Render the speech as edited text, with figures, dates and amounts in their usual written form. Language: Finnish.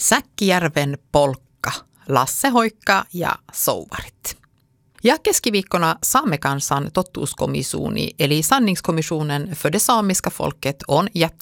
Säkkijärven polkka, Lasse Hoikka ja Souvarit. Ja keskiviikkona Saamekansan totuuskommissiooni eli sanningskommissionen för det samiska folket on jättänyt